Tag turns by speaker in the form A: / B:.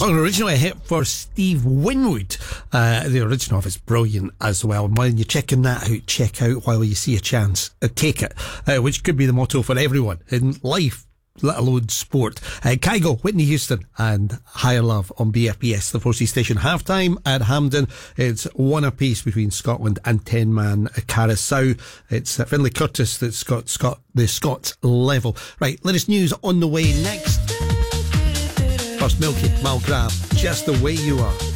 A: Well, an original hit for Steve Winwood. The original of it's brilliant as well. And when you're checking that out, check out While You See a Chance. Take it. Which could be the motto for everyone in life, let alone sport. Kygo, Whitney Houston and Higher Love on BFBS, the 4C station. Halftime at Hampden. It's one apiece between Scotland and 10-man Carousel. It's Finlay Curtis that's got the Scots level. Right, latest news on the way next. First, Milky Malgrab, Just the Way You Are.